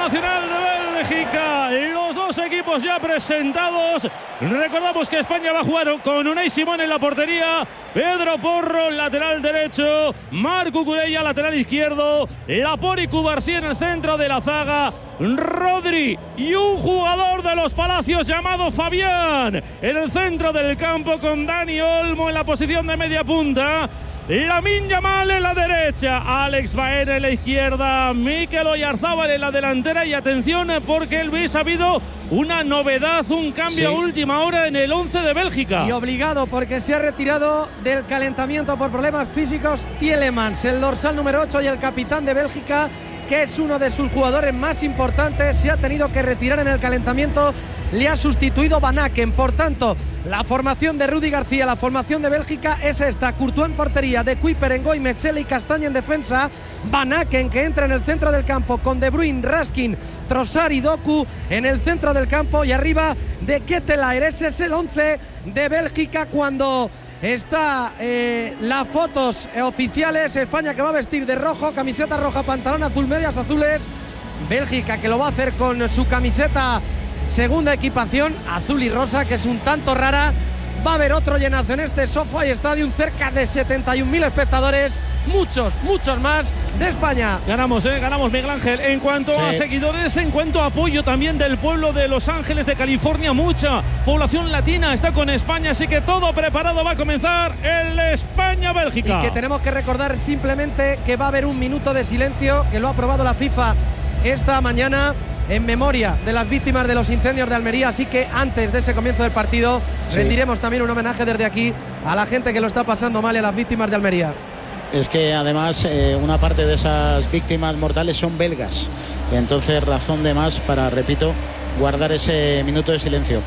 nacional de Bélgica. Los dos equipos ya presentados. Recordamos que España va a jugar con Unai Simón en la portería, Pedro Porro, lateral derecho, Marc Cucurella, lateral izquierdo, Laporte y Cubarsí en el centro de la zaga, Rodri y un jugador de los Palacios llamado Fabián en el centro del campo, con Dani Olmo en la posición de media punta, Lamine Yamal en la derecha, Alex Baena en la izquierda, Mikel Oyarzabal en la delantera. Y atención, porque Luis, ha habido una novedad, un cambio a última hora en el 11 de Bélgica. Y obligado, porque se ha retirado del calentamiento por problemas físicos Tielemans, el dorsal número 8 y el capitán de Bélgica, que es uno de sus jugadores más importantes. Se ha tenido que retirar en el calentamiento. Le ha sustituido Van Aken. Por tanto, la formación de Rudi García, la formación de Bélgica es esta: Courtois en portería, De Cuyper, Ngoy, Metzela y Castaña en defensa, Van Aken, que entra en el centro del campo con De Bruyne, Raskin, Trossard y Doku en el centro del campo, y arriba de Ketelaere. Ese es el 11 de Bélgica cuando está las fotos oficiales. España, que va a vestir de rojo, camiseta roja, pantalón azul, medias azules. Bélgica, que lo va a hacer con su camiseta segunda equipación, azul y rosa, que es un tanto rara. Va a haber otro llenazo en este SoFi Stadium, cerca de 71.000 espectadores, muchos más de España. Ganamos, Miguel Ángel. En cuanto a seguidores, en cuanto a apoyo también del pueblo de Los Ángeles, de California, mucha población latina está con España, así que todo preparado. Va a comenzar el España-Bélgica. Y que tenemos que recordar simplemente que va a haber un minuto de silencio, que lo ha aprobado la FIFA esta mañana, en memoria de las víctimas de los incendios de Almería. Así que antes de ese comienzo del partido rendiremos también un homenaje desde aquí a la gente que lo está pasando mal y a las víctimas de Almería. Es que además una parte de esas víctimas mortales son belgas, entonces razón de más para, repito, guardar ese minuto de silencio.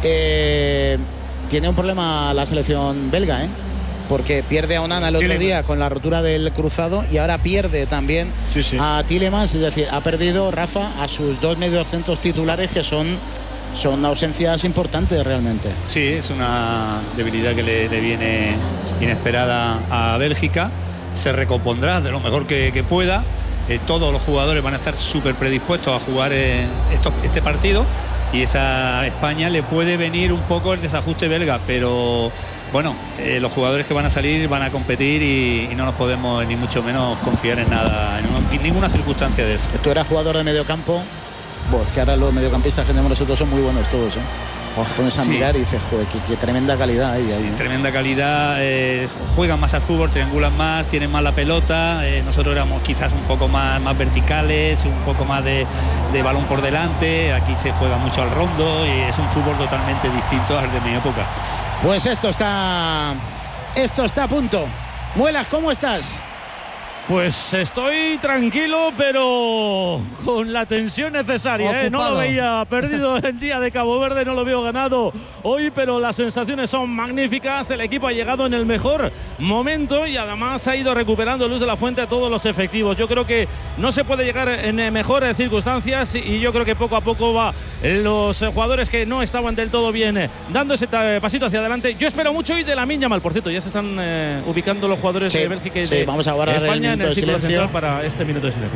Tiene un problema la selección belga, porque pierde a Onana el otro día con la rotura del cruzado, y ahora pierde también a Tielemans. Es decir, ha perdido, Rafa, a sus dos mediocentros titulares, que son ausencias importantes realmente. Sí, es una debilidad que le viene inesperada a Bélgica. Se recompondrá de lo mejor que pueda. Todos los jugadores van a estar súper predispuestos a jugar este partido, y esa España le puede venir un poco el desajuste belga, pero bueno, los jugadores que van a salir van a competir, y no nos podemos ni mucho menos confiar en nada, en ninguna circunstancia de eso. Tú eras jugador de mediocampo. Es que ahora los mediocampistas que tenemos nosotros son muy buenos todos, Os pones a mirar y dices, joder, qué tremenda calidad hay ahí. Tremenda calidad. Juegan más al fútbol, triangulan más, tienen más la pelota. Nosotros éramos quizás un poco más verticales, un poco más de balón por delante. Aquí se juega mucho al rondo, y es un fútbol totalmente distinto al de mi época. Pues esto está a punto. Muelas, ¿cómo estás? Pues estoy tranquilo, pero con la tensión necesaria. No lo veía perdido el día de Cabo Verde, no lo veo ganado hoy, pero las sensaciones son magníficas. El equipo ha llegado en el mejor momento, y además ha ido recuperando Luis de la Fuente a todos los efectivos. Yo creo que no se puede llegar en mejores circunstancias, y yo creo que poco a poco va los jugadores que no estaban del todo bien dando ese pasito hacia adelante. Yo espero mucho hoy de Lamine Yamal. Por cierto, ya se están ubicando los jugadores de Bélgica y de vamos a guardar España en el círculo central para este minuto de silencio.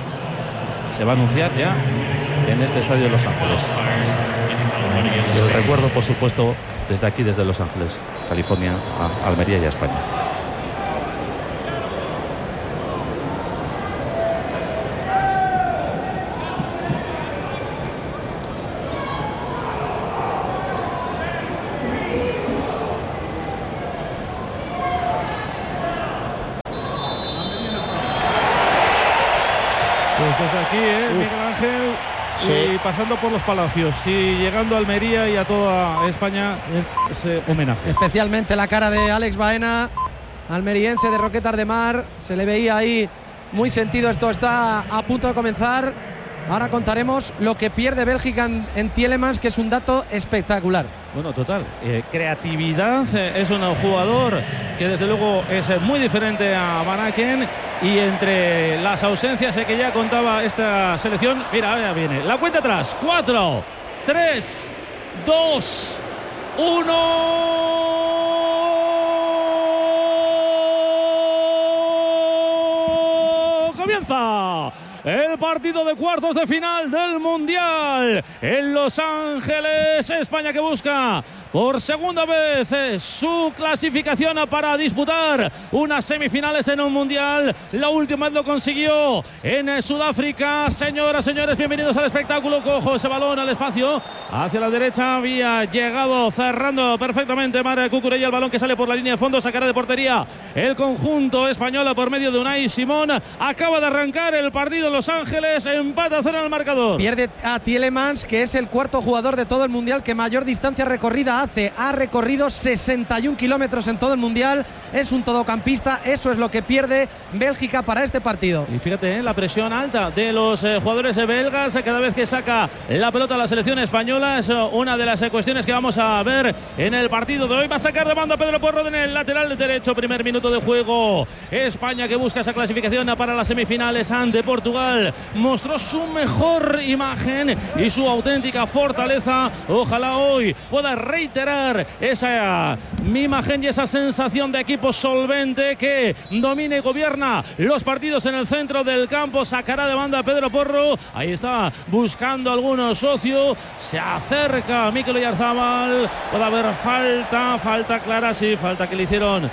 Se va a anunciar ya en este estadio de Los Ángeles. El recuerdo, por supuesto, desde aquí, desde Los Ángeles, California, a Almería y a España. Desde aquí, Miguel Ángel, y pasando por los Palacios y llegando a Almería y a toda España, ese homenaje. Especialmente la cara de Alex Baena, almeriense de Roquetas de Mar. Se le veía ahí muy sentido. Esto está a punto de comenzar. Ahora contaremos lo que pierde Bélgica en Tielemans, que es un dato espectacular. Bueno, total. Creatividad. Es un jugador que desde luego es muy diferente a Van Aken. Y entre las ausencias que ya contaba esta selección, mira, ahora viene la cuenta atrás. 4, 3, 2, 1. ¡Comienza! el partido de cuartos de final del Mundial en Los Ángeles. España que busca por segunda vez su clasificación para disputar unas semifinales en un Mundial. La última vez lo consiguió en Sudáfrica. Señoras, señores, bienvenidos al espectáculo. Cojo ese balón al espacio hacia la derecha. Había llegado cerrando perfectamente Marc Cucurella. El balón que sale por la línea de fondo, sacará de portería el conjunto español por medio de Unai Simón. Acaba de arrancar el partido en Los Ángeles. Empate a 0 en el marcador. Pierde a Tielemans, que es el cuarto jugador de todo el Mundial que mayor distancia recorrida hace. Ha recorrido 61 kilómetros en todo el Mundial. Es un todocampista. Eso es lo que pierde Bélgica para este partido. Y fíjate, la presión alta de los jugadores belgas cada vez que saca la pelota a la selección española. Es una de las cuestiones que vamos a ver en el partido de hoy. Va a sacar de banda Pedro Porro en el lateral derecho. Primer minuto de juego. España que busca esa clasificación para las semifinales ante Portugal. Mostró su mejor imagen y su auténtica fortaleza. Ojalá hoy pueda reiterar esa imagen y esa sensación de equipo solvente que domina y gobierna los partidos en el centro del campo. Sacará de banda a Pedro Porro. Ahí está buscando algunos socios. Se acerca Mikel Oyarzabal. Puede haber falta clara, sí, falta que le hicieron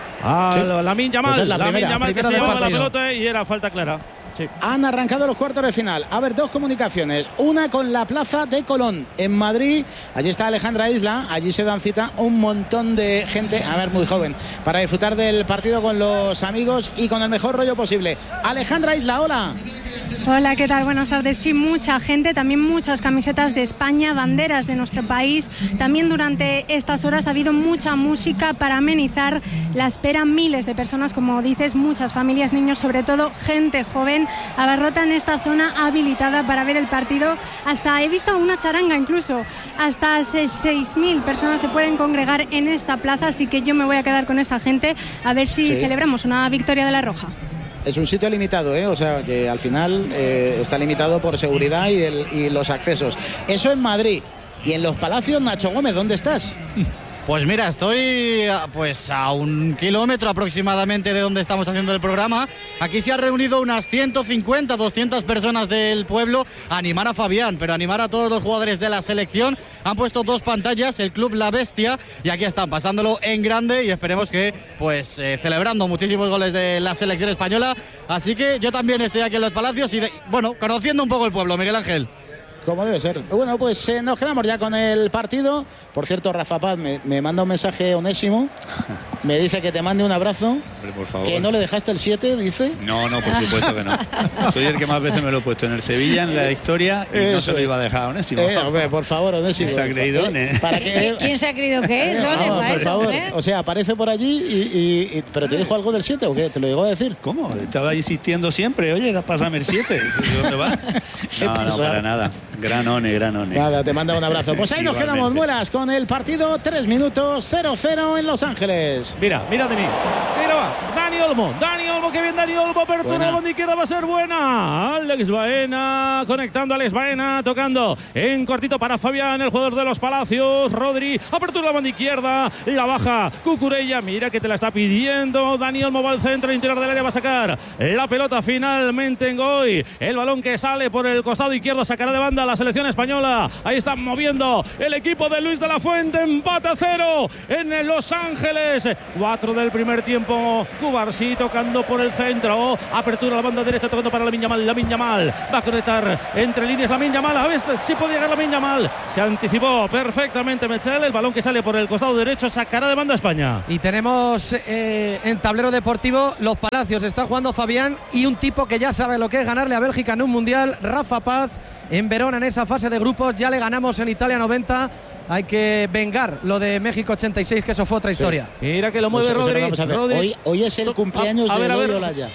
a Lamine Yamal. Pues Lamine Yamal que se llevaba la partido. pelota y era falta clara. Sí. Han arrancado los cuartos de final. A ver, dos comunicaciones. Una con la Plaza de Colón en Madrid. Allí está Alejandra Isla. Allí se dan cita un montón de gente, a ver, muy joven, para disfrutar del partido con los amigos y con el mejor rollo posible. Alejandra Isla, hola. Hola, ¿qué tal? Buenas tardes. Sí, mucha gente, también muchas camisetas de España, banderas de nuestro país. También durante estas horas ha habido mucha música para amenizar la espera. Miles de personas, como dices, muchas familias, niños, sobre todo gente joven, abarrotan esta zona habilitada para ver el partido. Hasta he visto una charanga incluso. Hasta 6.000 personas se pueden congregar en esta plaza, así que yo me voy a quedar con esta gente a ver si celebramos una victoria de la Roja. Es un sitio limitado, o sea que al final está limitado por seguridad y los accesos. Eso en Madrid. Y en los Palacios, Nacho Gómez, ¿dónde estás? Pues mira, estoy pues a 1 kilómetro aproximadamente de donde estamos haciendo el programa. Aquí se han reunido unas 150, 200 personas del pueblo a animar a Fabián, pero animar a todos los jugadores de la selección. Han puesto 2 pantallas, el Club La Bestia, y aquí están pasándolo en grande y esperemos que pues celebrando muchísimos goles de la selección española. Así que yo también estoy aquí en los Palacios y bueno, conociendo un poco el pueblo, Miguel Ángel. Como debe ser. Bueno, pues nos quedamos ya con el partido. Por cierto, Rafa Paz me manda un mensaje Onésimo. Me dice que te mande un abrazo. Hombre, por favor. Que no le dejaste el 7, dice. No, por supuesto que no. Soy el que más veces me lo he puesto en el Sevilla, en la historia, y no se lo iba a dejar a Onésimo. Hombre, por favor, Onésimo. Se ha creído, ¿Para qué? ¿Quién se ha creído qué es? Por favor. O sea, aparece por allí ¿pero te dijo algo del 7 o qué? ¿Te lo llegó a decir? ¿Cómo? Estaba insistiendo siempre. Oye, pásame el 7. ¿Dónde va? No, para nada. Gran one. Nada, te manda un abrazo. Pues ahí nos quedamos, Muelas, con el partido. 3 minutos, 0-0 en Los Ángeles. Mira de mí. Mira, Dani Olmo, que bien Dani Olmo. Apertura a la banda izquierda, va a ser buena. Alex Baena, conectando a Alex Baena, tocando en cortito para Fabián, el jugador de los Palacios. Rodri, apertura a la banda izquierda, la baja Cucurella. Mira que te la está pidiendo. Dani Olmo va al centro, interior del área, va a sacar la pelota finalmente en Goy. El balón que sale por el costado izquierdo, sacará de banda la selección española. Ahí están moviendo el equipo de Luis de la Fuente. Empate a 0 en Los Ángeles. 4 del primer tiempo. Cubarsí tocando por el centro. Apertura a la banda derecha, tocando para Lamine Yamal. Va a conectar entre líneas Lamine Yamal. A ver si puede llegar Lamine Yamal. Se anticipó perfectamente Mechel. El balón que sale por el costado derecho sacará de banda España. Y tenemos en tablero deportivo Los Palacios. Está jugando Fabián y un tipo que ya sabe lo que es ganarle a Bélgica en un mundial, Rafa Paz. En Verona, en esa fase de grupos, ya le ganamos en Italia 90. Hay que vengar lo de México 86, que eso fue otra historia. Sí. Mira que lo mueve Rodri. Hoy es el cumpleaños de Eloy Olaya.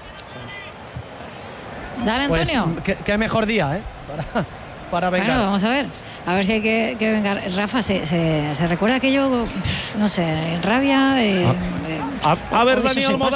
Dale, Antonio. Pues, qué mejor día, para vengar. Bueno, vamos a ver. A ver si hay que vengar. Rafa, se recuerda aquello, no sé, rabia, A ver,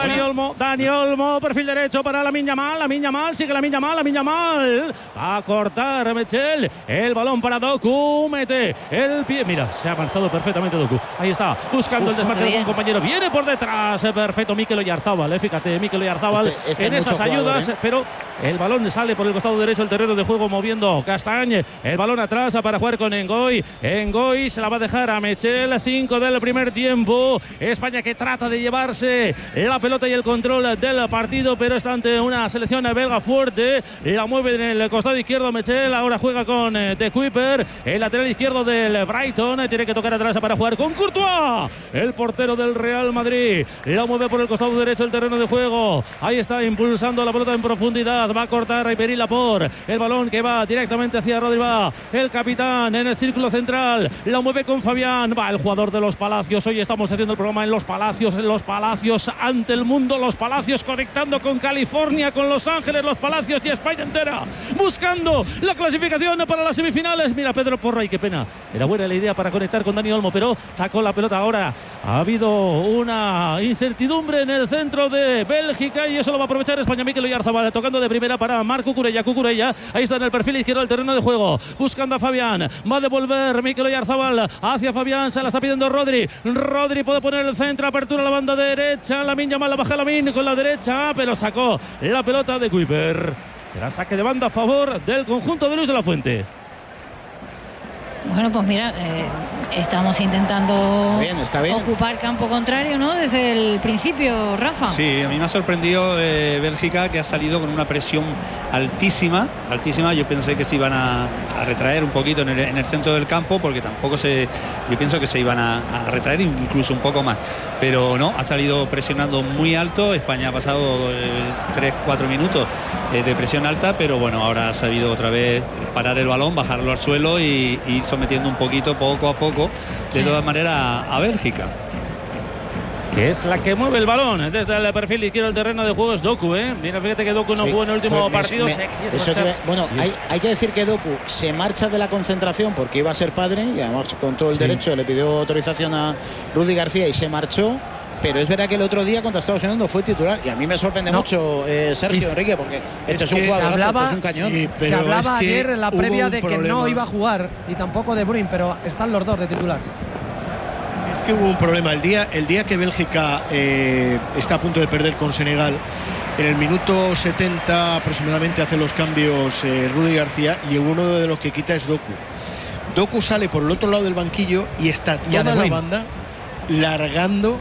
Dani Olmo, perfil derecho para Lamine Yamal, sigue Lamine Yamal, a cortar Mechel, el balón para Doku, mete el pie, mira, se ha marchado perfectamente Doku, ahí está, buscando el desmarque de un compañero, viene por detrás, perfecto, Mikel Oyarzabal, fíjate, Mikel Oyarzabal en esas ayudas, pero el balón sale por el costado derecho del terreno de juego, moviendo Castañ, el balón atrás para jugar con Ngoy se la va a dejar a Mechel, 5 del primer tiempo, España que trata de llevarse la pelota y el control del partido, pero está ante una selección belga fuerte, la mueve en el costado izquierdo Mechel, ahora juega con De Kuyper, el lateral izquierdo del Brighton, tiene que tocar atrás para jugar con Courtois, el portero del Real Madrid, la mueve por el costado derecho del terreno de juego, ahí está impulsando la pelota en profundidad, va a cortar Ribéry Laporte, el balón que va directamente hacia Rodri, va el capitán en el círculo central, la mueve con Fabián, va el jugador de Los Palacios, hoy estamos haciendo el programa en Los Palacios ante el mundo, Los Palacios conectando con California, con Los Ángeles, Los Palacios y España entera, buscando la clasificación para las semifinales. Mira Pedro Porro, y qué pena, era buena la idea para conectar con Dani Olmo, pero sacó la pelota ahora, ha habido una incertidumbre en el centro de Bélgica y eso lo va a aprovechar España. Mikel Oyarzabal tocando de primera para Marc Cucurella, ahí está en el perfil izquierdo del terreno de juego, buscando a Fabián, va a devolver Mikel Oyarzabal hacia Fabián, se la está pidiendo Rodri puede poner el centro, apertura a la banda derecha, Lamine Yamal, la baja Lamine con la derecha, pero sacó la pelota de Kuyper, será saque de banda a favor del conjunto de Luis de la Fuente. Bueno, pues mira, estamos intentando está bien. ocupar campo contrario, ¿no? Desde el principio, Rafa. Sí, a mí me ha sorprendido Bélgica, que ha salido con una presión altísima. Yo pensé que se iban a retraer un poquito en el centro del campo, porque yo pienso que se iban a retraer incluso un poco más. Pero no, ha salido presionando muy alto. España ha pasado 3-4 minutos de presión alta, pero bueno, ahora ha sabido otra vez parar el balón, bajarlo al suelo y ir sometiendo un poquito, poco a poco, de todas maneras, a Bélgica. Que es la que mueve el balón desde el perfil izquierdo del terreno de juego, es Doku, Mira, fíjate que Doku no jugó en el último partido. Hay que decir que Doku se marcha de la concentración porque iba a ser padre y además con todo el derecho le pidió autorización a Rudy García y se marchó. Pero es verdad que el otro día contra Estados Unidos no fue titular y a mí me sorprende mucho Sergio Enrique, porque este es un jugador, este es un cañón. Sí, se hablaba ayer en la previa de que no iba a jugar y tampoco De Bruyne, pero están los dos de titular. Es que hubo un problema el día que Bélgica está a punto de perder con Senegal. En el minuto 70 aproximadamente hace los cambios Rudy García y uno de los que quita es Doku. Doku sale por el otro lado del banquillo y está toda la banda largando,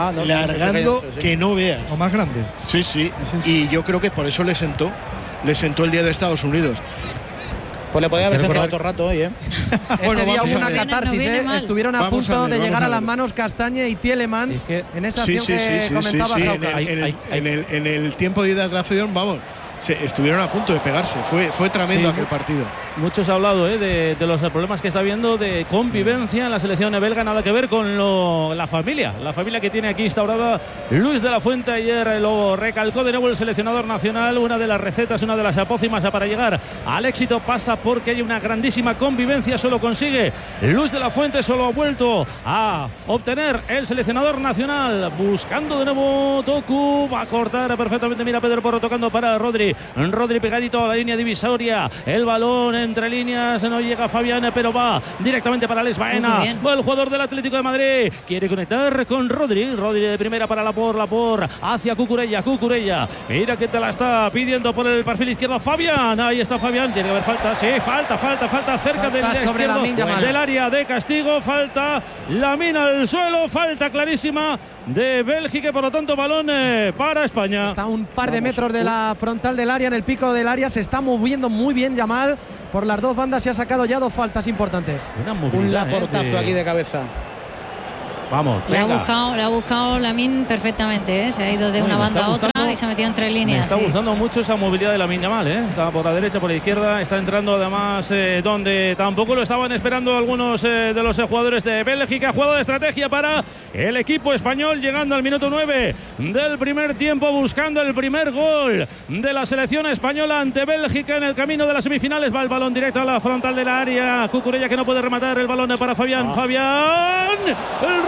que no veas. O más grande. Sí. Y yo creo que por eso le sentó el día de Estados Unidos. Pues le podía haber sentado otro rato hoy, Ese día hubo una catarsis, estuvieron a punto de llegar a las manos Castañe y Tielemans en esa acción que comentaba Sauca. En el tiempo de hidratación, vamos, estuvieron a punto de pegarse. Fue tremendo aquel partido. Muchos ha hablado de los problemas que está habiendo de convivencia en la selección belga, nada que ver con la familia que tiene aquí instaurada Luis de la Fuente. Ayer lo recalcó de nuevo el seleccionador nacional. Una de las recetas, una de las apócimas para llegar al éxito pasa porque hay una grandísima convivencia. Eso lo consigue Luis de la Fuente, solo ha vuelto a obtener el seleccionador nacional. Buscando de nuevo Doku, va a cortar perfectamente. Mira, Pedro Porro tocando para Rodri pegadito a la línea divisoria, el balón entre líneas, no llega Fabián, pero va directamente para Alex Baena. Va el jugador del Atlético de Madrid, quiere conectar con Rodri de primera para Laporte hacia Cucurella. Mira que te la está pidiendo por el perfil izquierdo Fabián. Ahí está Fabián, tiene que haber falta, sí, falta cerca del área de castigo, falta Lamine al suelo, falta clarísima de Bélgica, por lo tanto balón para España. Está a un par de metros de la frontal del área, en el pico del área, se está moviendo muy bien Yamal por las dos bandas y ha sacado ya dos faltas importantes. Un Laportazo aquí de cabeza. Vamos, le ha buscado Lamine perfectamente, se ha ido de una banda a otra y se ha metido entre líneas. Me está gustando mucho esa movilidad de Lamine Yamal, Está por la derecha, por la izquierda, está entrando además donde tampoco lo estaban esperando algunos de los jugadores de Bélgica. Jugada de estrategia para el equipo español, llegando al minuto 9 del primer tiempo, buscando el primer gol de la selección española ante Bélgica en el camino de las semifinales. Va el balón directo a la frontal del área, Cucurella que no puede rematar, el balón para Fabián. El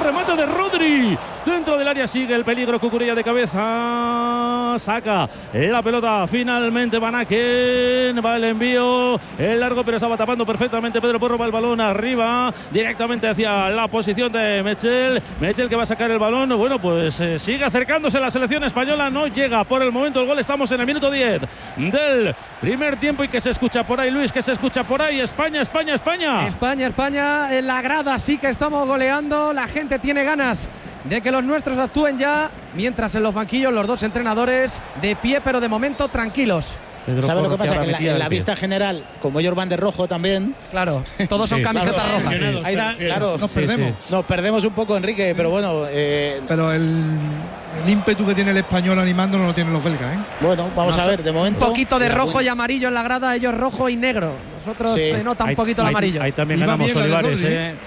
remate de Rodri. Dentro del área sigue el peligro. Cucurella de cabeza. Saca la pelota. Finalmente Van Aken. Va el envío. El largo, pero estaba tapando perfectamente Pedro Porro. Va el balón arriba. Directamente hacia la posición de Metzl. Metzl que va a sacar el balón. Bueno, pues sigue acercándose la selección española. No llega por el momento el gol. Estamos en el minuto 10 del primer tiempo. Y que se escucha por ahí, Luis. Que se escucha por ahí. España, España, España. España, España. En la grada sí que estamos goleando. La gente tiene ganas de que los nuestros actúen ya, mientras en los banquillos los dos entrenadores de pie, pero de momento tranquilos. ¿Sabe lo que pasa? Que en la vista general, como ellos van de rojo también. Claro, todos son camisetas rojas. Ahí claro, nos perdemos. Nos perdemos un poco, Enrique, pero bueno. Pero el ímpetu que tiene el español animando no lo tienen los belgas, ¿eh? Bueno, vamos a ver, de momento. Un poquito de rojo y amarillo en la grada, ellos rojo y negro. Nosotros se nota un poquito el amarillo. Ahí también ganamos, Olivares,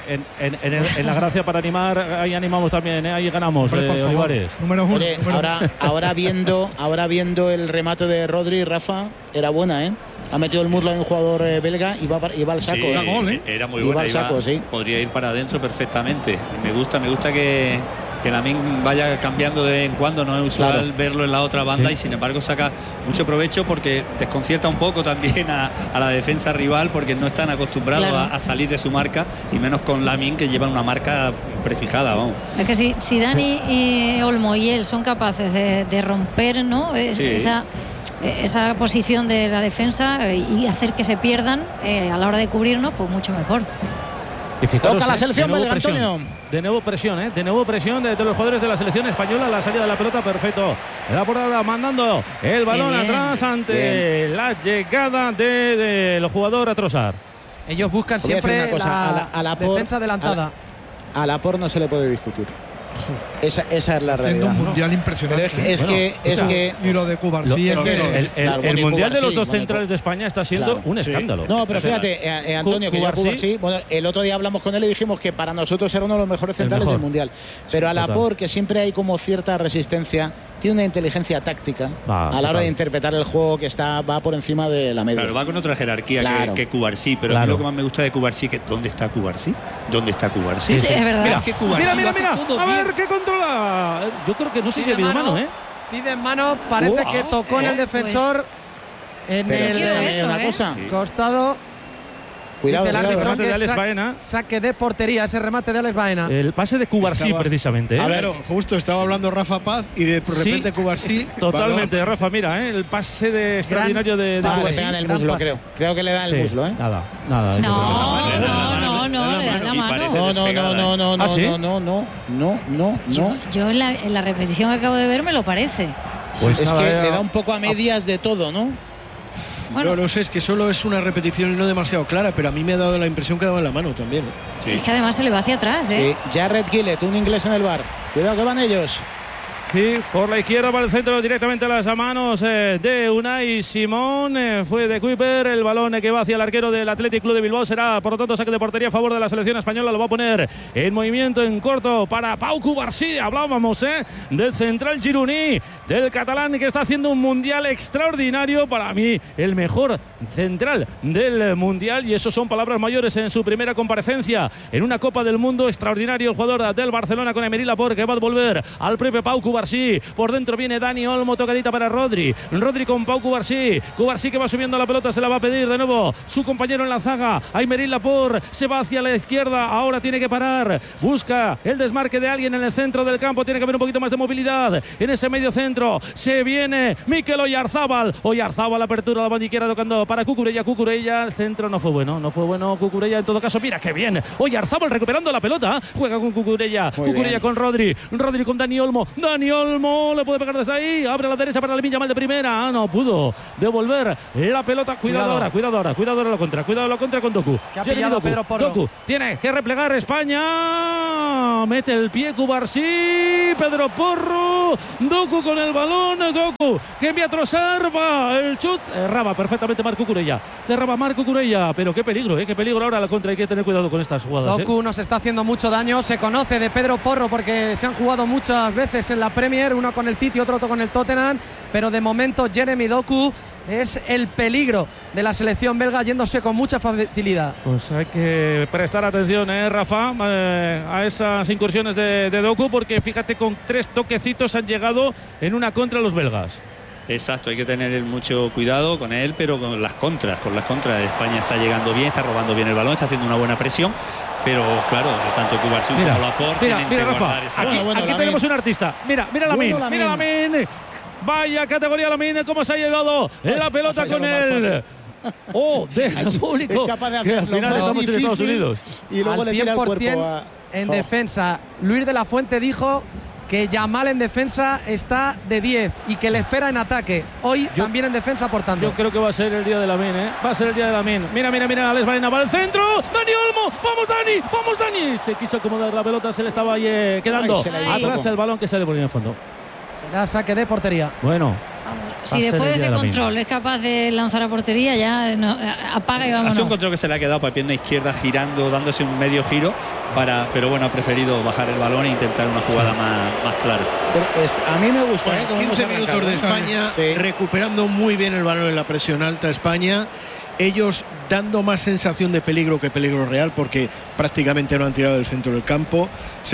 en la gracia para animar, ahí animamos también, ahí ganamos, Olivares. Número 1. Oye, ahora viendo el remate de Rodri, Rafa, era buena, ¿eh? Ha metido el muslo en un jugador belga y va al saco. Sí, era muy buena. Podría ir para adentro perfectamente. Me gusta que Lamine vaya cambiando de vez en cuando, no es usual verlo en la otra banda, y sin embargo saca mucho provecho porque desconcierta un poco también a la defensa rival, porque no están acostumbrados a salir de su marca, y menos con Lamine, que lleva una marca prefijada, vamos. Es que si Dani y Olmo y él son capaces de romper, ¿no? Esa posición de la defensa y hacer que se pierdan a la hora de cubrirnos, pues mucho mejor. Y fijaros, toca la selección belga, Antonio. De nuevo presión de los jugadores de la selección española. La salida de la pelota, perfecto. La portada mandando el balón atrás ante la llegada del jugador Trossard. Ellos buscan siempre la defensa adelantada. A Laporte no se le puede discutir. Esa es la realidad. Un mundial impresionante. Pero y lo de Cuba. El mundial de los dos centrales de España está siendo un escándalo. No, pero fíjate, Antonio, que Cubarsí, bueno, el otro día hablamos con él y dijimos que para nosotros era uno de los mejores centrales del mundial. Pero a Laporte, que siempre hay como cierta resistencia, tiene una inteligencia táctica a la hora de interpretar el juego que va por encima de la media. Claro, va con otra jerarquía que Cubarsí, pero a mí lo que más me gusta de Cubarsí es que ¿dónde está Cubarsí? Sí, es verdad. Mira. A ver, ¿qué controla? Yo creo que no sé si ha habido mano, ¿eh? Pide mano, parece que tocó en el defensor, en el costado. Cuidado, el árbitro de Alex Baena. Saque de portería, ese remate de Alex Baena. El pase de Cubarsí, precisamente. A ver, justo estaba hablando Rafa Paz y de repente Cubarsí. Totalmente, Rafa, mira, el pase extraordinario de Cubarsí. Le pegan el muslo, creo que le da el muslo, ¿eh? Nada. No, le da la mano. No. Yo en la repetición que acabo de ver me lo parece. Pues es que le da un poco a medias de todo, ¿no? Bueno, no sé, es que solo es una repetición y no demasiado clara, pero a mí me ha dado la impresión que daba en la mano también. Sí. Es que además se le va hacia atrás, ¿eh? Sí. Jared Gillett, un inglés en el bar. Cuidado que van ellos. Sí, por la izquierda para el centro, directamente a las manos de Unai Simón. Fue de Kuiper, el balón que va hacia el arquero del Athletic Club de Bilbao. Será, por lo tanto, saque de portería a favor de la selección española. Lo va a poner en movimiento en corto para Pau Cubarsí. Hablábamos del central gironí, del catalán, que está haciendo un mundial extraordinario. Para mí, el mejor central del mundial. Y eso son palabras mayores en su primera comparecencia en una Copa del Mundo. Extraordinario el jugador del Barcelona con Emery Laporte, que va a devolver al propio Pau Cubarsí. Por dentro viene Dani Olmo, tocadita para Rodri con Pau Cubarsí que va subiendo la pelota, se la va a pedir de nuevo su compañero en la zaga, Aymeric Laporte, se va hacia la izquierda, ahora tiene que parar, busca el desmarque de alguien en el centro del campo, tiene que haber un poquito más de movilidad en ese medio centro, se viene Mikel Oyarzábal, apertura a la banda izquierda tocando para Cucurella, el centro no fue bueno, Cucurella en todo caso, mira qué bien, Oyarzábal recuperando la pelota, juega con Cucurella con Rodri con Dani Olmo, le puede pegar desde ahí, abre a la derecha para Lamine Yamal de primera, no pudo devolver la pelota, cuidado ahora la contra con Doku, que ha pillado Pedro Porro. Doku tiene que replegar España, mete el pie Cubarsí, Pedro Porro, Doku con el balón, Doku que envía a Trossard, va el chut, erraba perfectamente Marc Cucurella, cerraba Marc Cucurella, pero qué peligro ahora la contra, hay que tener cuidado con estas jugadas. Doku nos está haciendo mucho daño, se conoce de Pedro Porro porque se han jugado muchas veces en la Premier, uno con el City, otro con el Tottenham, pero de momento Jeremy Doku es el peligro de la selección belga, yéndose con mucha facilidad. Pues hay que prestar atención, Rafa, a esas incursiones de Doku, porque fíjate, con 3 toquecitos han llegado en una contra los belgas. Exacto, hay que tener mucho cuidado con él, pero con las contras. España está llegando bien, está robando bien el balón, está haciendo una buena presión, pero claro, tanto Cubarsí como Laporte tienen que Rafa, guardar esa... Aquí tenemos un artista. Mira Lamine. Vaya categoría Lamine, cómo se ha llevado la pelota con él. Deja público. Es capaz de hacerlo, al final más estamos en Estados difícil, Unidos. Y luego al le tira el cuerpo en defensa. Luis de la Fuente dijo que Yamal en defensa está de 10 y que le espera en ataque. Hoy también en defensa, por tanto. Yo creo que va a ser el día de Lamine, Va a ser el día de Lamine. Mira, Alex Baena va al centro. Dani Olmo. Vamos, Dani. Se quiso acomodar la pelota, se le estaba quedando atrás el balón que sale por ahí en el fondo. Será saque de portería. Bueno. Si después de ese control es capaz de lanzar a portería, ya apaga y vámonos. Ha sido un control que se le ha quedado para pierna izquierda, girando, dándose un medio giro, pero bueno, ha preferido bajar el balón e intentar una jugada más clara. A mí me gusta. 15 minutos de España, recuperando muy bien el balón en la presión alta España. Ellos dando más sensación de peligro que peligro real, porque prácticamente no han tirado del centro del campo.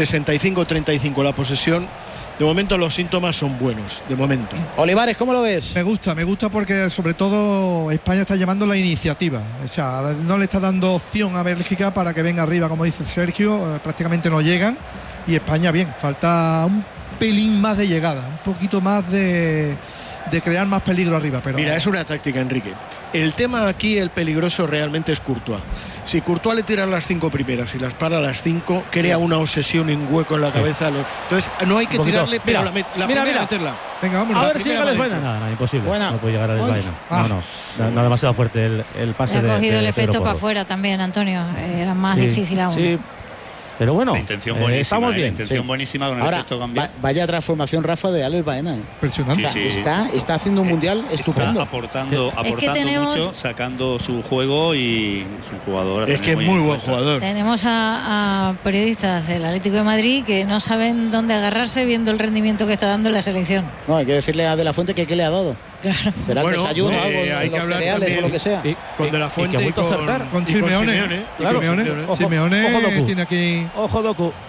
65-35 la posesión. De momento los síntomas son buenos, de momento. Olivares, ¿cómo lo ves? Me gusta porque sobre todo España está llevando la iniciativa. O sea, no le está dando opción a Bélgica para que venga arriba, como dice Sergio. Prácticamente no llegan. Y España bien, falta un pelín más de llegada, un poquito más de crear más peligro arriba. Pero mira, es una táctica, Enrique. El tema aquí, el peligroso realmente es Courtois. Si Courtois le tira las 5 primeras y las para las 5, crea una obsesión y un hueco en la cabeza. Entonces no hay que tirarle, pero la primera meterla. Venga, vamos. A ver si llega Alex Baena. Nada, imposible. Buena. No puede llegar Alex Baena. No, demasiado fuerte el pase. Le ha cogido el de efecto Pedro para Porro. afuera también, Antonio. Era más difícil aún. Sí. Pero bueno, la intención buenísima, estamos bien. La intención buenísima con el efecto cambiado. Vaya transformación, Rafa, de Alex Baena. Impresionante. Sí. Está haciendo un mundial estupendo. Está aportando mucho, sacando su juego, y es un jugador. Es que es muy buen jugador. Tenemos a periodistas del Atlético de Madrid que no saben dónde agarrarse viendo el rendimiento que está dando en la selección. No, hay que decirle a De la Fuente que qué le ha dado. Claro. Será el desayuno, algo, hay que los hablar cereales o lo que sea. Con De la Fuente y con Simeone. Simeone tiene aquí. Ojo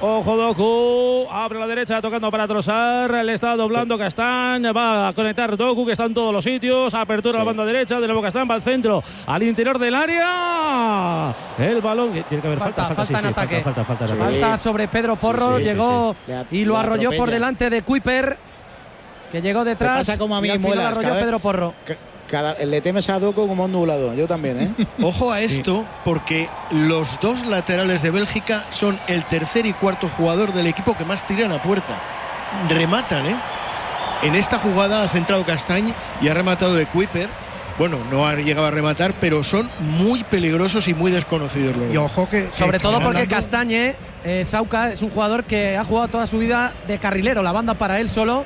Doku. Abre la derecha, tocando para Trossard. Le está doblando Castán. Va a conectar Doku, que está en todos los sitios. Apertura a la banda derecha. De nuevo Castán va al centro, al interior del área. El balón. Tiene que haber falta en ataque. Falta sobre Pedro Porro. Llegó y lo arrolló por delante de Kuiper, que llegó detrás. Pasa como a mí, y al final arrolló Pedro Porro. Le temes a Doku como un nublado. Yo también, Ojo a esto, porque los dos laterales de Bélgica son el tercer y cuarto jugador del equipo que más tiran a puerta. Rematan, En esta jugada ha centrado Castañ y ha rematado de Kuiper. Bueno, no ha llegado a rematar, pero son muy peligrosos y muy desconocidos. Y ojo que sobre todo porque Castañe, Sauca, es un jugador que ha jugado toda su vida de carrilero, la banda para él solo.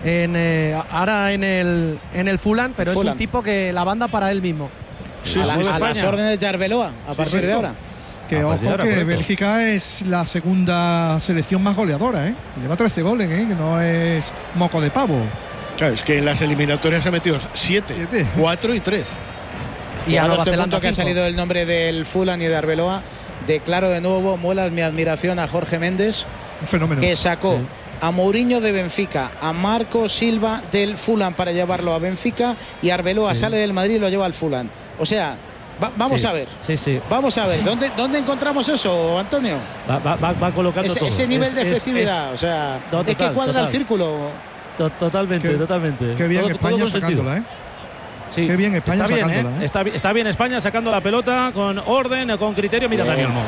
Ahora en el Fulham, pero es un tipo que la banda para él mismo. A las órdenes de Arbeloa a partir de ahora. Que ojo que Bélgica es la segunda selección más goleadora, Lleva 13 goles, que no es moco de pavo. Claro, es que en las eliminatorias ha metido 7, 4 y 3. Y a este punto que ha salido el nombre del Fulham y de Arbeloa, declaro de nuevo, muelas mi admiración a Jorge Méndez, un fenómeno, que sacó a Mourinho de Benfica, a Marco Silva del Fulham para llevarlo a Benfica, y Arbeloa sale del Madrid y lo lleva al Fulham. O sea, vamos a ver. Vamos a ver. ¿Dónde encontramos eso, Antonio? Va colocando ese nivel de efectividad. O sea, es que cuadra el círculo. Totalmente. Qué bien España sacándola, Sí, qué bien España sacándola. Está bien España sacando la pelota con orden, con criterio. Mira Dani Olmo.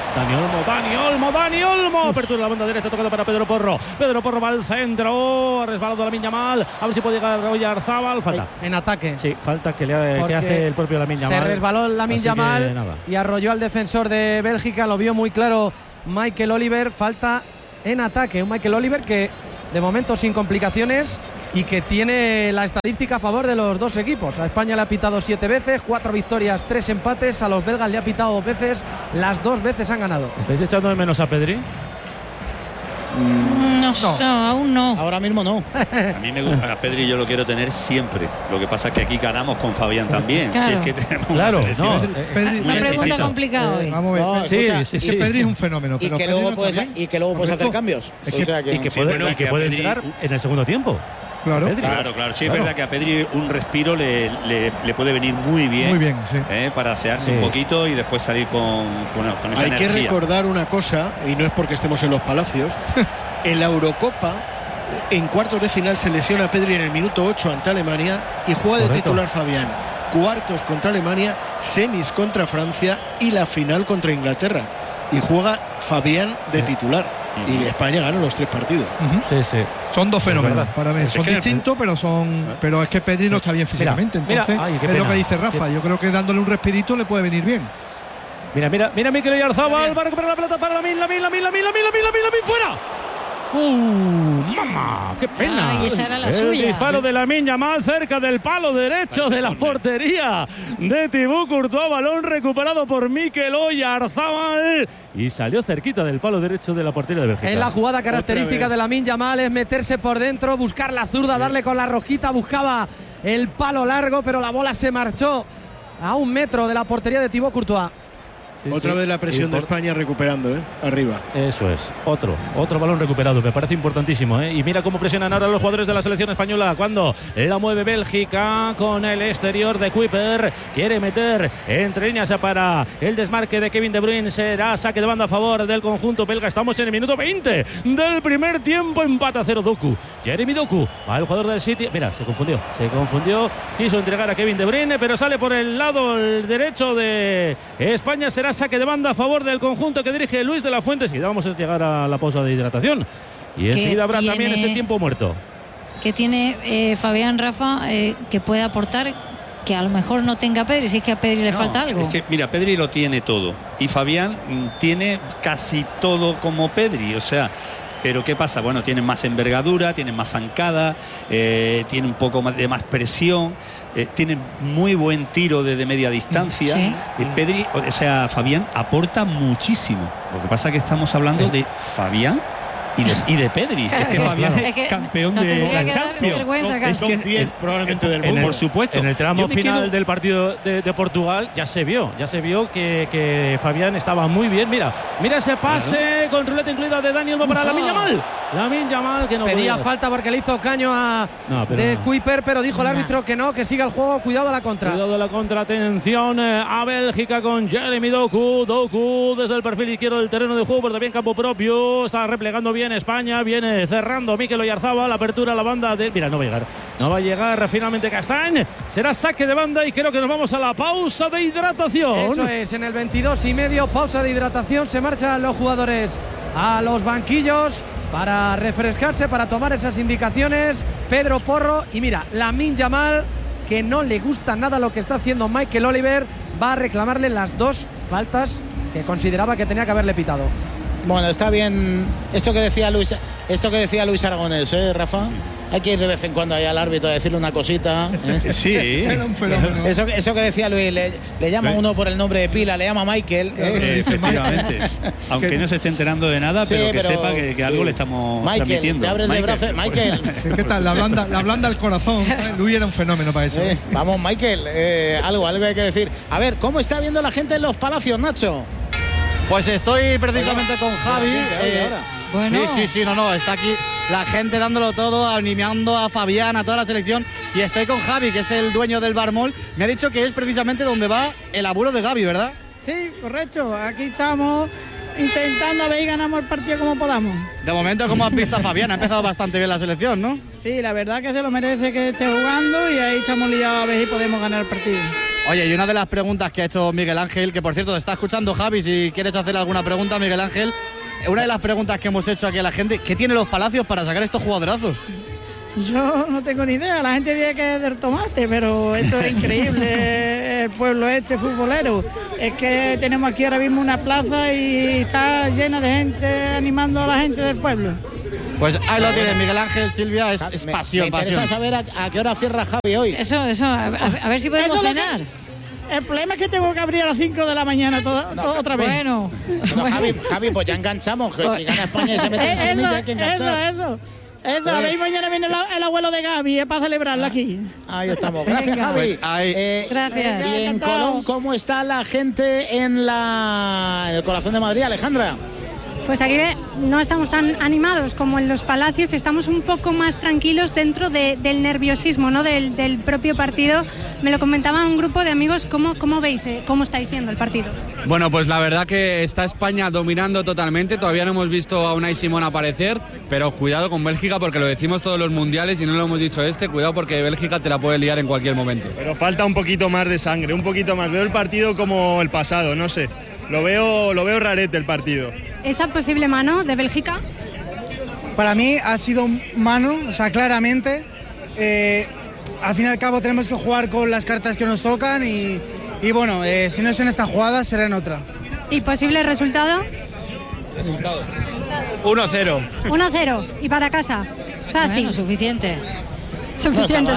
Dani Olmo. Apertura la banda derecha, tocando para Pedro Porro. Pedro Porro va al centro. Ha resbalado Lamine Yamal. A ver si puede llegar Oyarzábal. Falta. En ataque. Sí, falta que hace el propio Lamine Yamal. Se resbaló Lamine Yamal y arrolló al defensor de Bélgica. Lo vio muy claro Michael Oliver. Falta en ataque. Un Michael Oliver que de momento sin complicaciones y que tiene la estadística a favor de los dos equipos. A España le ha pitado 7 veces, 4 victorias, 3 empates. A los belgas le ha pitado 2 veces, las 2 veces han ganado. ¿Estáis echando de menos a Pedri? No, aún no. Ahora mismo no. A mí me gusta, a Pedri yo lo quiero tener siempre. Lo que pasa es que aquí ganamos con Fabián también. Claro. Si es que tenemos Claro, una selección Pedri, Una pregunta exquisita. complicada hoy. Vamos a ver. No, Sí, escucha, sí, Es sí. que Pedri es un fenómeno. y pero que Pedri luego no puedes, está bien. y que luego puedes hacer cambios. Es O que- sea que- Y que Sí, puede, es verdad y que que a puede Pedri- entrar en el segundo tiempo. Claro. Pedri. Claro, sí, es Claro. verdad que a Pedri un respiro le puede venir muy bien. Muy bien, sí. Para asearse Sí. un poquito y después salir con esa Hay que energía. recordar una cosa, y no es porque estemos en los Palacios. En la Eurocopa, en cuartos de final se lesiona Pedri en el minuto 8 ante Alemania y juega de Correcto. titular Fabián. Cuartos contra Alemania, semis contra Francia y la final contra Inglaterra. Y juega Fabián de titular. Y España gana los 3 partidos. Sí, sí. Son dos fenómenos verdad. para mí. Es Son que- distintos, pero es que Pedri no está bien físicamente. Mira, Entonces, ay, qué es lo pena. que dice Rafa. Yo creo que dándole un respirito le puede venir bien. Mira, Mikel Oyarzabal va a recuperar la pelota para Lamin, fuera. ¡Mamá! ¡Qué pena! Ay, esa era la el suya. disparo de Lamine Yamal cerca del palo derecho de la portería de Thibaut Courtois. Balón recuperado por Mikel Oyarzabal y salió cerquita del palo derecho de la portería de Bélgica. Es la jugada característica de Lamine Yamal, es meterse por dentro, buscar la zurda, darle con la rosquita, buscaba el palo largo, pero la bola se marchó a 1 metro de la portería de Thibaut Courtois. Sí, Otra sí. vez la presión Y de por- España recuperando, arriba. Eso es, otro balón recuperado, me parece importantísimo, ¿eh? Y mira cómo presionan ahora los jugadores de la selección española cuando la mueve Bélgica con el exterior de Kuiper, quiere meter entre líneas para el desmarque de Kevin De Bruyne, será saque de banda a favor del conjunto belga. Estamos en el minuto 20 del primer tiempo, empate a 0 Doku, Jeremy Doku, va el jugador del City, mira, se confundió, quiso entregar a Kevin De Bruyne, pero sale por el lado derecho de España, será saque de banda a favor del conjunto que dirige Luis de la Fuente. Enseguida vamos a llegar a la pausa de hidratación y enseguida habrá también ese tiempo muerto. ¿Qué tiene Fabián, Rafa, que puede aportar que a lo mejor no tenga Pedri, si es que a Pedri le falta algo? Es que, mira, Pedri lo tiene todo y Fabián tiene casi todo como Pedri, o sea. Pero ¿qué pasa? Bueno, tienen más envergadura, tienen más zancada, tienen un poco más de más presión, tienen muy buen tiro desde media distancia. Sí. Pedri, o sea, Fabián aporta muchísimo. Lo que pasa es que estamos hablando de Fabián y de Pedri. Es que Fabián Es es que campeón nos de tendría la que dar Champions. vergüenza Es casi. que- Top 10 probablemente del En mundo. por supuesto. En el tramo Yo me final quedo- del partido de Portugal ya se vio que Fabián estaba muy bien. Mira ese pase con ruleta incluida de Daniel para Lamine Yamal. Lamine Yamal que no Pedía puede. falta porque le hizo caño a No, pero de no. Kuiper, pero dijo el árbitro que no, que siga el juego, cuidado a la contra. Cuidado de la contra, atención a Bélgica con Jeremy Doku desde el perfil izquierdo del terreno de juego, pero también campo propio, está replegando bien España, viene cerrando Mikel Oyarzabal, la apertura a la banda de... Mira, no va a llegar finalmente Castañ, será saque de banda y creo que nos vamos a la pausa de hidratación. Eso es, en el 22:30, pausa de hidratación, se marchan los jugadores a los banquillos para refrescarse, para tomar esas indicaciones. Pedro Porro y mira, Lamine Yamal, que no le gusta nada lo que está haciendo Michael Oliver, va a reclamarle las 2 faltas que consideraba que tenía que haberle pitado. Bueno, está bien esto que decía Luis Aragonés, Rafa. Hay que ir de vez en cuando allá al árbitro a decirle una cosita. Sí. Era un fenómeno. Eso que decía Luis, le llama uno por el nombre de pila, le llama Michael. Efectivamente. Aunque no se esté enterando de nada, Sí, pero que pero- sepa que algo le estamos Michael, transmitiendo. te abres de brazos, Michael. ¿Qué tal? La blanda al corazón. Luis era un fenómeno para eso. Vamos, Michael, algo hay que decir. A ver, ¿cómo está viendo la gente en los Palacios, Nacho? Pues estoy precisamente con Javi. Bueno. Sí, no, está aquí la gente dándolo todo, animando a Fabián, a toda la selección. Y estoy con Javi, que es el dueño del Barmol. Me ha dicho que es precisamente donde va el abuelo de Gavi, ¿verdad? Sí, correcto. Aquí estamos intentando a ver y ganamos el partido como podamos. De momento, ¿cómo has visto a Fabián? Ha empezado bastante bien la selección, ¿no? Sí, la verdad que se lo merece que esté jugando y ahí estamos liados a ver si podemos ganar el partido. Oye, y una de las preguntas que ha hecho Miguel Ángel, que por cierto te está escuchando Javi, si quieres hacer alguna pregunta, Miguel Ángel. Una de las preguntas que hemos hecho aquí a la gente, ¿qué tiene los Palacios para sacar estos jugadorazos? Yo no tengo ni idea, la gente dice que es del tomate, pero esto es increíble, el pueblo este futbolero. Es que tenemos aquí ahora mismo una plaza y está llena de gente animando a la gente del pueblo. Pues ahí lo tienes, Miguel Ángel, Silvia, es pasión, me interesa pasión. saber a qué hora cierra Javi hoy. Eso, a ver si podemos Eso es lo cenar. El problema es que tengo que abrir a las 5 de la mañana otra vez. Bueno. Javi, pues ya enganchamos. Que si gana España y se mete en Sevilla, hay que enganchar. Eso, a ver, mañana viene el abuelo de Gaby, para celebrarlo aquí. Ahí estamos. Gracias, Javi. Gracias. Y en Colón, ¿cómo está la gente en el corazón de Madrid, Alejandra? Pues aquí no estamos tan animados como en los Palacios, estamos un poco más tranquilos dentro del nerviosismo, ¿no? del propio partido. Me lo comentaba un grupo de amigos, ¿cómo veis, cómo estáis viendo el partido? Bueno, pues la verdad que está España dominando totalmente, todavía no hemos visto a Unai Simón aparecer, pero cuidado con Bélgica porque lo decimos todos los mundiales y no lo hemos dicho cuidado porque Bélgica te la puede liar en cualquier momento. Pero falta un poquito más de sangre, un poquito más, veo el partido como el pasado, no sé, lo veo rarete el partido. ¿Esa posible mano de Bélgica? Para mí ha sido mano, o sea, claramente. Al fin y al cabo tenemos que jugar con las cartas que nos tocan y bueno, si no es en esta jugada, será en otra. ¿Y posible resultado? 1-0. 1-0. ¿Y para casa? Fácil. Bueno, suficiente. Suficiente.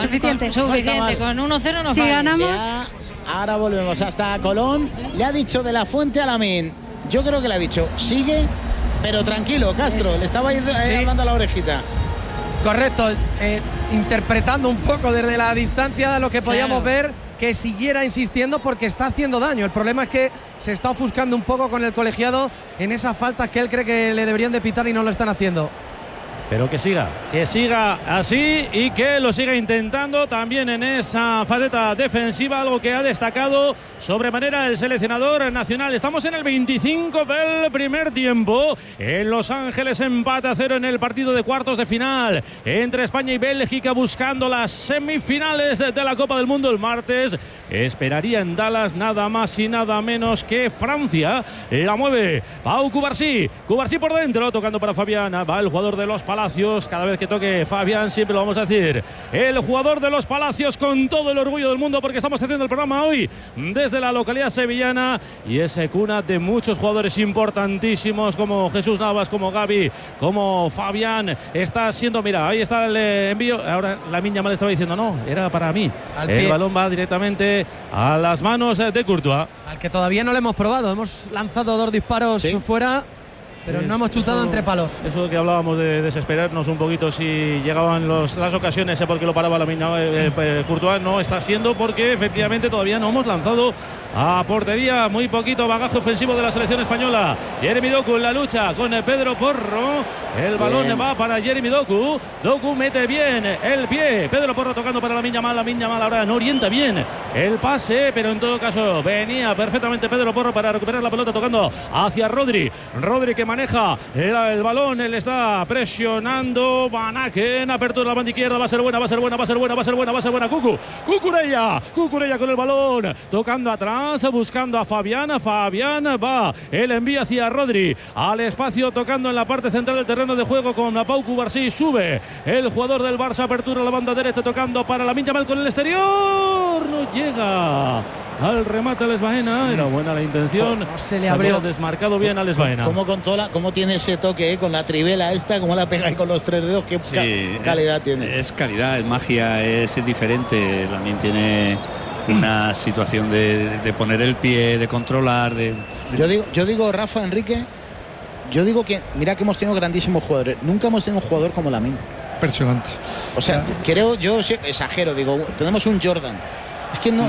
Con 1-0 no si vale. ganamos... Ya, ahora volvemos hasta Colón. Le ha dicho de la Fuente a Lamine. Yo creo que le ha dicho, sigue, pero tranquilo, Castro. Le estaba hablando a la orejita. Correcto, interpretando un poco desde la distancia lo que podíamos ver, que siguiera insistiendo porque está haciendo daño. El problema es que se está ofuscando un poco con el colegiado en esas faltas que él cree que le deberían de pitar y no lo están haciendo. Pero que siga así y que lo siga intentando también en esa faceta defensiva, algo que ha destacado sobremanera el seleccionador nacional. Estamos en el 25 del primer tiempo. En Los Ángeles, empate a 0 en el partido de cuartos de final entre España y Bélgica, buscando las semifinales de la Copa del Mundo el martes. Esperaría en Dallas nada más y nada menos que Francia. La mueve Pau Cubarsí por dentro, tocando para Fabián. Va el jugador de los Palacios. Cada vez que toque Fabián, siempre lo vamos a decir, el jugador de los Palacios, con todo el orgullo del mundo, porque estamos haciendo el programa hoy desde la localidad sevillana y es cuna de muchos jugadores importantísimos como Jesús Navas, como Gaby, como Fabián. Está siendo, mira, ahí está el envío. Ahora Lamine Yamal estaba diciendo, no, era para mí. El balón va directamente a las manos de Courtois, al que todavía no le hemos probado. Hemos lanzado 2 disparos fuera, pero no hemos chutado entre palos. Eso que hablábamos de desesperarnos un poquito si llegaban las ocasiones, porque lo paraba Courtois, no está siendo, porque efectivamente todavía no hemos lanzado a portería. Muy poquito bagaje ofensivo de la selección española. Jeremy Doku en la lucha con Pedro Porro. El balón va para Jeremy Doku. Doku mete bien el pie. Pedro Porro tocando para Lamine Yamal. Ahora no orienta bien el pase, pero en todo caso venía perfectamente Pedro Porro para recuperar la pelota, tocando hacia Rodri que maneja el balón. Él está presionando. Van Aken, apertura la banda izquierda. Va a ser buena. Cucurella con el balón, tocando atrás, buscando a Fabián. Fabián va el envío hacia Rodri al espacio, tocando en la parte central del terreno de juego con Pau Cubarsí. Sube el jugador del Barça, apertura la banda derecha, tocando para Lamine Yamal con el exterior. No llega al remate Alex Baena. Era buena la intención. Se le abrió desmarcado bien a Alex Baena. ¿Cómo tiene ese toque con la trivela esta? ¿Cómo la pega ahí con los 3 dedos? ¿Qué calidad tiene? Es calidad, es magia, es diferente. También tiene una situación de poner el pie, de controlar. Yo digo, Rafa, Enrique, yo digo que, mira que hemos tenido grandísimos jugadores. Nunca hemos tenido un jugador como Lamine. Impresionante. O sea, creo, yo exagero, digo, tenemos un Jordan. Es que no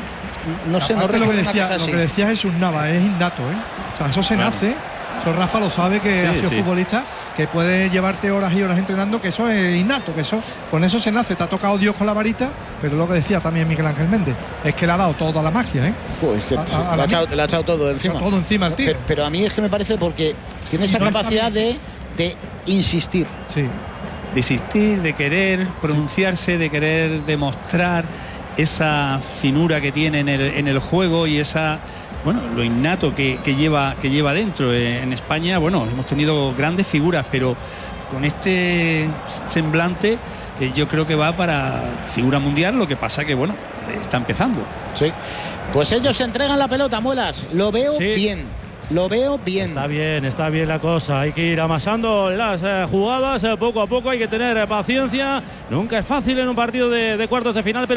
sé, no recuerdo una cosa así. Lo que decía Jesús Navas es innato, O sea, eso se nace. Eso Rafa lo sabe, que ha sido futbolista, que puede llevarte horas y horas entrenando, que eso es innato, que eso con eso se nace. Te ha tocado Dios con la varita, pero lo que decía también Miguel Ángel Méndez es que le ha dado toda la magia, Pues que le ha echado todo encima. Todo encima al tío. Pero a mí es que me parece porque tiene esa capacidad de insistir. Sí. De insistir, de querer pronunciarse, de querer demostrar esa finura que tiene en el juego y esa, lo innato que lleva dentro. En España, hemos tenido grandes figuras, pero con este semblante yo creo que va para figura mundial. Lo que pasa que está empezando. Sí. Pues ellos se entregan la pelota, Muelas. Lo veo bien. Lo veo bien. Está bien la cosa. Hay que ir amasando las jugadas poco a poco. Hay que tener paciencia. Nunca es fácil en un partido de cuartos de final, pero